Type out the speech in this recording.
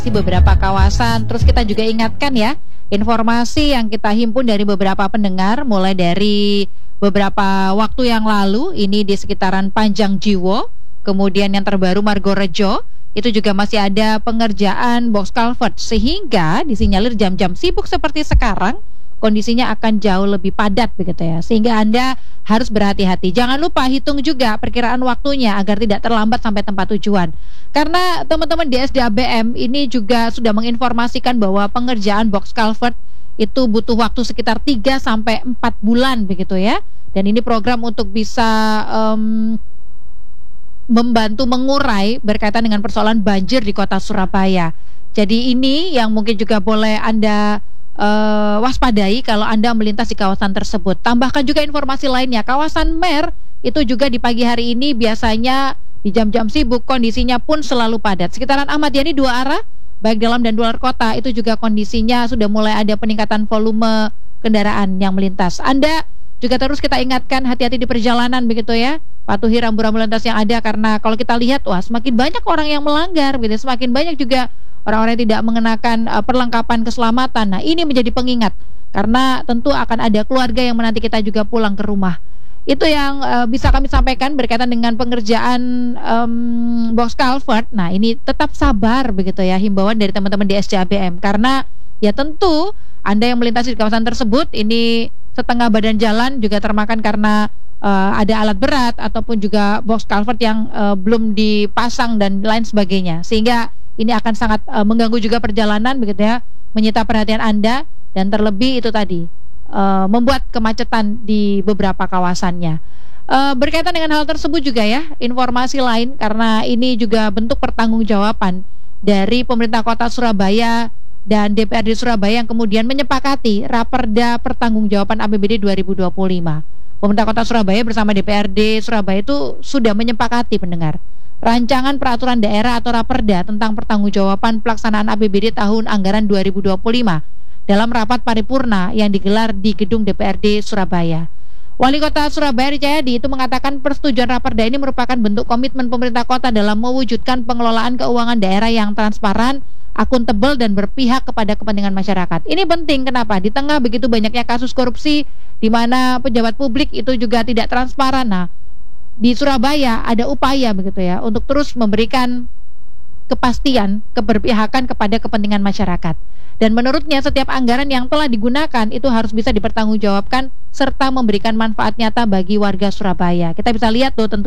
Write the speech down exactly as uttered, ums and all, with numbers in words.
beberapa kawasan. Terus kita juga ingatkan ya, informasi yang kita himpun dari beberapa pendengar mulai dari beberapa waktu yang lalu ini di sekitaran Panjang Jiwo, kemudian yang terbaru Margorejo, itu juga masih ada pengerjaan box culvert, sehingga disinyalir jam-jam sibuk seperti sekarang kondisinya akan jauh lebih padat begitu ya, sehingga Anda harus berhati-hati. Jangan lupa hitung juga perkiraan waktunya agar tidak terlambat sampai tempat tujuan. Karena teman-teman di S D A B M ini juga sudah menginformasikan bahwa pengerjaan box culvert itu butuh waktu sekitar tiga sampai empat bulan begitu ya. Dan ini program untuk bisa um, membantu mengurai berkaitan dengan persoalan banjir di kota Surabaya. Jadi ini yang mungkin juga boleh Anda Uh, waspadai kalau Anda melintas di kawasan tersebut. Tambahkan juga informasi lainnya, kawasan Mer itu juga di pagi hari ini biasanya di jam-jam sibuk kondisinya pun selalu padat. Sekitaran Ahmad Yani dua arah, baik dalam dan luar kota, itu juga kondisinya sudah mulai ada peningkatan volume kendaraan yang melintas. Anda juga terus kita ingatkan hati-hati di perjalanan begitu ya. Patuhi rambu-rambu lintas yang ada, karena kalau kita lihat wah semakin banyak orang yang melanggar gitu, semakin banyak juga orang-orang yang tidak mengenakan uh, perlengkapan keselamatan. Nah, ini menjadi pengingat karena tentu akan ada keluarga yang menanti kita juga pulang ke rumah. Itu yang uh, bisa kami sampaikan berkaitan dengan pengerjaan um, box culvert. Nah, ini tetap sabar begitu ya, himbauan dari teman-teman di S D A B M, karena ya tentu Anda yang melintasi di kawasan tersebut ini setengah badan jalan juga termakan karena uh, ada alat berat ataupun juga box culvert yang uh, belum dipasang dan lain sebagainya, sehingga ini akan sangat uh, mengganggu juga perjalanan begitu ya, menyita perhatian Anda, dan terlebih itu tadi uh, membuat kemacetan di beberapa kawasannya. Uh, berkaitan dengan hal tersebut juga ya, informasi lain, karena ini juga bentuk pertanggungjawaban dari pemerintah kota Surabaya dan D P R D Surabaya yang kemudian menyepakati Raperda Pertanggungjawaban A P B D dua ribu dua puluh lima. Pemerintah kota Surabaya bersama D P R D Surabaya itu sudah menyepakati pendengar rancangan peraturan daerah atau Raperda tentang pertanggungjawaban pelaksanaan A P B D tahun anggaran dua ribu dua puluh lima dalam rapat paripurna yang digelar di gedung D P R D Surabaya. Wali Kota Surabaya Ricayadi itu mengatakan persetujuan Raperda ini merupakan bentuk komitmen pemerintah kota dalam mewujudkan pengelolaan keuangan daerah yang transparan, akuntabel, dan berpihak kepada kepentingan masyarakat. Ini penting, kenapa? Di tengah begitu banyaknya kasus korupsi di mana pejabat publik itu juga tidak transparan. Nah, di Surabaya ada upaya begitu ya untuk terus memberikan kepastian, keberpihakan kepada kepentingan masyarakat. Dan menurutnya setiap anggaran yang telah digunakan itu harus bisa dipertanggungjawabkan serta memberikan manfaat nyata bagi warga Surabaya. Kita bisa lihat tuh tentu